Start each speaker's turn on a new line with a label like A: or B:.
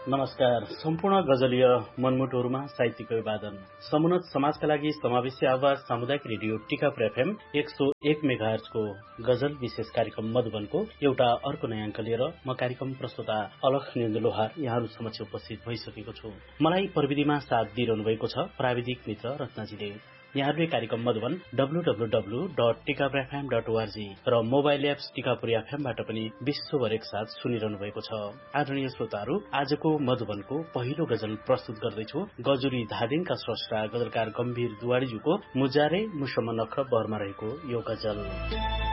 A: नमस्कार। सम्पूर्ण गजलीय मनमुटुहरूमा साहित्यको अभिवादन। समुन्नत समाजका लागि समावेशी आवाज सामुदायिक रेडियो टिकापुर एफएम 101 मेगाहर्ज को गजल विशेष कार्यक्रम मधुबनको एउटा अर्को नयाँ अङ्क लिएर म कार्यक्रम प्रस्तुता अलख निरञ्जन लोहार यहाँहरू समक्ष उपस्थित भइसकेको छु। मलाई प्रविधिमा साथ दिइरहनु भएको छ प्राविधिक मित्र रत्नाजीले। यहाँहरूले कार्यक्रम मधुबन www.tikapurfm.org र मोबाइल एप्स टिकापुर एफएमबाट पनि विश्वभर एक साथ सुनिरहनु भएको छ। आदरणीय श्रोताहरू, आजको मधुबनको पहिलो गजल प्रस्तुत गर्दैछु। गजुरी धादिङका स्रष्टा गजलकार गम्भीर दुवाडीज्यूको मुजारे मुसम्म नख बहरमा रहेको यो गजल।